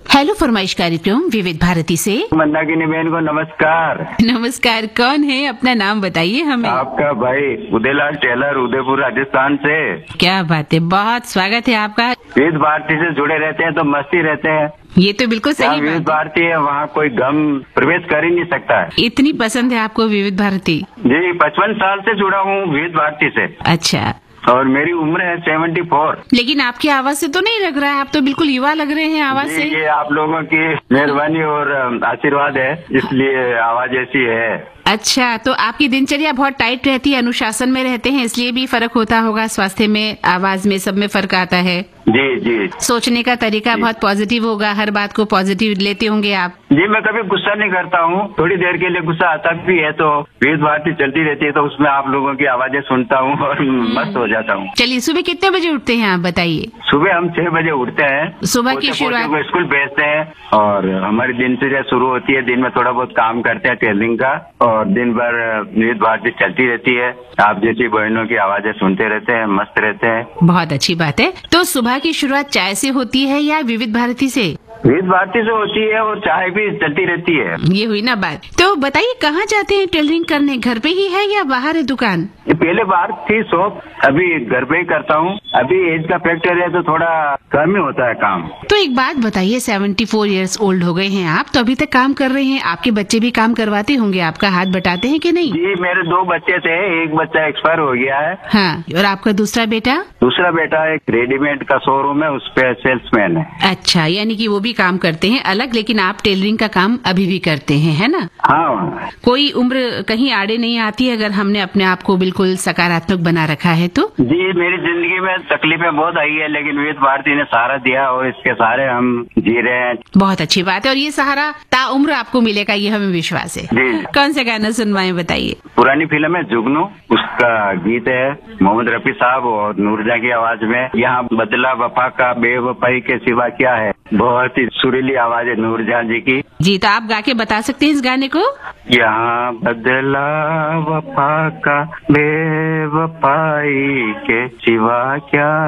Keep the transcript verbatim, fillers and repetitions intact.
Hello फरमाइश कार्यक्रम विविध भारती से मंदाकिनी बहन को नमस्कार। नमस्कार, कौन है? अपना नाम बताइए हमें। आपका भाई उदयलाल टेलर, उदयपुर राजस्थान से। क्या बात है, बहुत स्वागत है आपका। विविध भारती से जुड़े रहते हैं तो मस्ती रहते हैं। ये तो बिल्कुल सही विविध बात है। भारती है, वहाँ कोई गम प्रवेश कर ही नहीं सकता है। इतनी पसंद है आपको विविध भारती? जी, पचपन साल से जुड़ा हूँ विविध भारती से। अच्छा, और मेरी उम्र है सेवेंटी फोर। लेकिन आपकी आवाज से तो नहीं लग रहा है, आप तो बिल्कुल युवा लग रहे हैं आवाज से। ये आप लोगों की मेहरबानी और आशीर्वाद है, इसलिए आवाज ऐसी है। अच्छा, तो आपकी दिनचर्या बहुत टाइट रहती है, अनुशासन में रहते हैं, इसलिए भी फर्क होता होगा, स्वास्थ्य में, आवाज में, सब में फर्क आता है। जी जी। सोचने का तरीका बहुत पॉजिटिव होगा, हर बात को पॉजिटिव लेते होंगे आप। जी, मैं कभी गुस्सा नहीं करता हूँ। थोड़ी देर के लिए गुस्सा आता भी है तो विविध भारती चलती रहती है तो उसमें आप लोगों की आवाजें सुनता हूँ और मस्त हो जाता हूँ। चलिए, सुबह कितने बजे उठते हैं आप बताइए? सुबह हम छह बजे उठते हैं। सुबह की पोते शुरुआत को स्कूल भेजते हैं और हमारी दिनचर्या शुरू होती है। दिन में थोड़ा बहुत काम करते हैं टेलरिंग का और दिन भर विविध भारती चलती रहती है। आप जैसी बहनों की आवाजें सुनते रहते हैं, मस्त रहते हैं। बहुत अच्छी बात है। तो सुबह की शुरुआत चाय से होती है या विविध भारती से? विविध भारती से होती है और चाय भी चलती रहती है। ये हुई ना बात। तो बताइए, कहाँ जाते हैं टेलरिंग करने? घर पे ही है या बाहर है दुकान? ये पहले बाहर थी शॉप, अभी घर पे ही करता हूँ। अभी एज का फैक्टर है तो थोड़ा कम ही होता है काम। तो एक बात बताइए, सेवेंटी फोर इयर्स ओल्ड हो गए हैं आप, तो अभी तक काम कर रहे हैं। आपके बच्चे भी काम करवाते होंगे, आपका हाथ बटाते हैं कि नहीं? जी, मेरे दो बच्चे थे, एक बच्चा एक्सपायर हो गया है। हाँ, और आपका दूसरा बेटा? दूसरा बेटा एक रेडीमेड का शोरूम है, उस पे सेल्समैन है। अच्छा, यानी कि वो भी काम करते हैं अलग, लेकिन आप टेलरिंग का काम अभी भी करते हैं, है ना? हाँ। कोई उम्र कहीं आड़े नहीं आती अगर हमने अपने आप को बिल्कुल सकारात्मक बना रखा है तो? जी, मेरी जिंदगी में तकलीफें बहुत आई है, लेकिन विविध भारती ने सहारा दिया और इसके सहारे हम जी रहे हैं। बहुत अच्छी बात है, और ये सहारा ताउम्र आपको मिलेगा, ये हमें विश्वास है। जी। कौन सा गाना सुनवाएं बताइए? पुरानी फिल्म है जुगनू, उसका गीत है मोहम्मद रफी साहब और नूरजहां की आवाज में। यहाँ बदला वफा का बेवफाई के सिवा क्या है। बहुत ही सुरीली आवाज है नूरजहां जी की। जी, तो आप गा के बता सकते हैं इस गाने को? यहाँ बदला वफा का बेवफाई के सिवा क्या